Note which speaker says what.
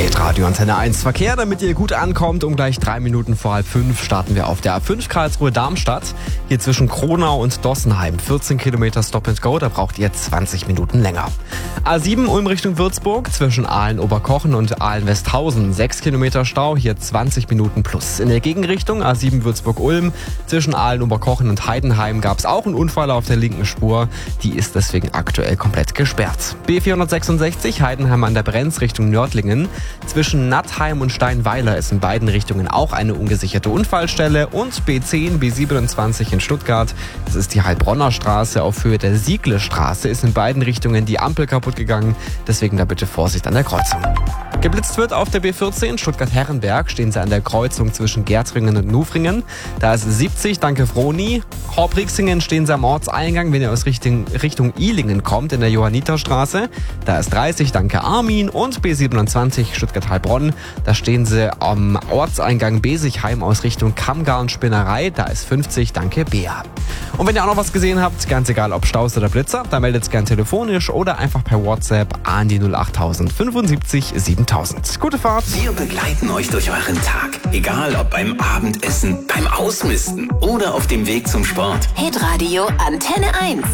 Speaker 1: Radio Antenne 1 Verkehr, damit ihr gut ankommt. Um gleich 3 Minuten vor 4:30 starten wir auf der A5 Karlsruhe-Darmstadt. Hier zwischen Kronau und Dossenheim. 14 Kilometer Stop and Go, da braucht ihr 20 Minuten länger. A7 Ulm Richtung Würzburg, zwischen Aalen-Oberkochen und Aalen-Westhausen. 6 Kilometer Stau, hier 20 Minuten plus. In der Gegenrichtung A7 Würzburg-Ulm, zwischen Aalen-Oberkochen und Heidenheim gab es auch einen Unfall auf der linken Spur. Die ist deswegen aktuell komplett gesperrt. B466 Heidenheim an der Brenz Richtung Nördlingen. Zwischen Nattheim und Steinweiler ist in beiden Richtungen auch eine ungesicherte Unfallstelle. Und B10, B27 in Stuttgart, das ist die Heilbronner Straße auf Höhe der Siegle-Straße, ist in beiden Richtungen die Ampel kaputt gegangen. Deswegen da bitte Vorsicht an der Kreuzung. Geblitzt wird auf der B14 Stuttgart-Herrenberg, stehen sie an der Kreuzung zwischen Gärtringen und Nufringen. Da ist 70, danke Vroni. Horbrixingen stehen sie am Ortseingang, wenn ihr aus Richtung Ilingen kommt, in der Johanniterstraße. Da ist 30, danke Armin. Und B27 Stuttgart-Heilbronn, da stehen sie am Ortseingang Besigheim aus Richtung Kammgarn-Spinnerei. Da ist 50, danke Bea. Und wenn ihr auch noch was gesehen habt, ganz egal ob Staus oder Blitzer, dann meldet es gern telefonisch oder einfach per WhatsApp an die 08000 75 7000. Gute Fahrt!
Speaker 2: Wir begleiten euch durch euren Tag. Egal ob beim Abendessen, beim Ausmisten oder auf dem Weg zum Sport.
Speaker 3: Hitradio Antenne 1.